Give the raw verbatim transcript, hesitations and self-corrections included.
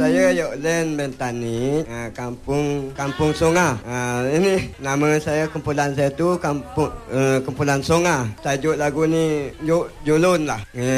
saya Yoklen Bentani, uh, kampung Kampung Songa. Uh, ini nama saya, kumpulan saya tu kampung uh, kumpulan Songa. Tajuk lagu ni Yuk Julun lah. Uh,